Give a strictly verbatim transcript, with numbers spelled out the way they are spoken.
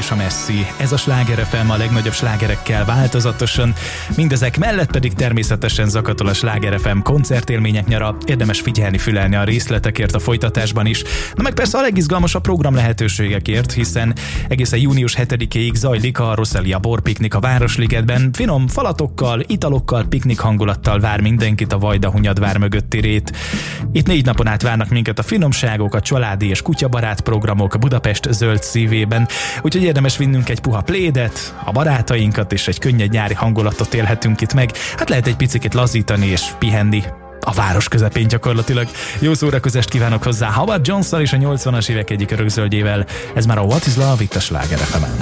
és a Messzi. Ez a Sláger ef em a legnagyobb slágerekkel változatosan, mindezek mellett pedig természetesen zakatol a Sláger ef em koncertélmények nyara, érdemes figyelni, fülelni a részletekért a folytatásban is, na meg persze a legizgalmasabb program lehetőségekért, hiszen egészen június hetedikéig zajlik a Roselia borpiknik a Városligetben, finom falatokkal, italokkal, piknik hangulattal vár mindenkit a Vajdahunyadvár mögötti rét. Itt négy napon át várnak minket a finomságok, a családi és kutyabarát programok Budapest zöld szívében, úgyhogy érdemes vinnünk egy puha plédet, a barátainkat, és egy könnyed nyári hangulatot élhetünk itt meg. Hát lehet egy picit lazítani és pihenni a város közepén gyakorlatilag. Jó szórakozást kívánok hozzá Howard Jones-szal és a nyolcvanas évek egyik örökzöldjével. Ez már a What is Love itt a Sláger ef emen.